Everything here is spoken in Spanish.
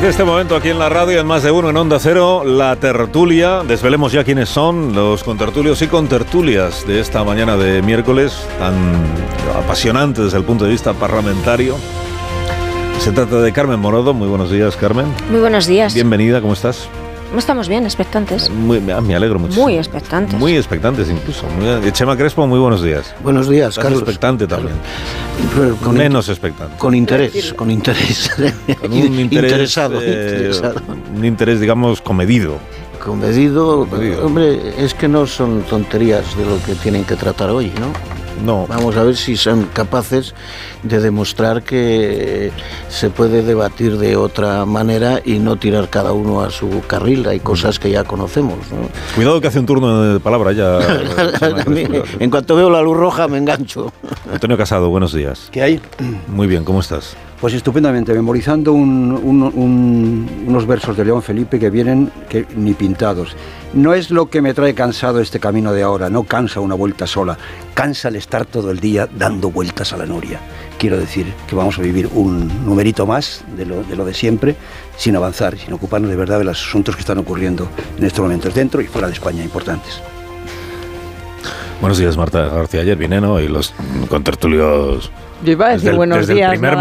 Desde este momento aquí en la radio, en Más de Uno, en Onda Cero, la tertulia. Desvelemos ya quiénes son los contertulios y contertulias de esta mañana de miércoles, tan apasionante desde el punto de vista parlamentario. Se trata de Carmen Morodo. Muy buenos días, Carmen. Muy buenos días. Bienvenida, ¿cómo estás? Estamos bien, expectantes. Me alegro mucho. Muy expectantes. Muy expectantes incluso. Chema Crespo, muy buenos días. Buenos días, Carlos. Expectante también. Menos expectante. Con interés. Con un interés, interesado. Un interés, digamos, comedido. Comedido. Hombre, es que no son tonterías de lo que tienen que tratar hoy, ¿no? No. Vamos a ver si son capaces de demostrar que se puede debatir de otra manera y no tirar cada uno a su carril. Hay cosas que ya conocemos, ¿no? Cuidado que hace un turno de palabra ya. En cuanto veo la luz roja me engancho. Antonio Casado, buenos días. ¿Qué hay? Muy bien, ¿cómo estás? Pues estupendamente, memorizando unos versos de León Felipe que vienen ni pintados. No es lo que me trae cansado este camino de ahora, no cansa una vuelta sola, cansa el estar todo el día dando vueltas a la noria. Quiero decir que vamos a vivir un numerito más de lo de siempre, sin avanzar, sin ocuparnos de verdad de los asuntos que están ocurriendo en estos momentos dentro y fuera de España, importantes. Buenos días, Marta García. Ayer vine, ¿no? Y los contertulios... Yo iba a decir buenos días. Desde el primer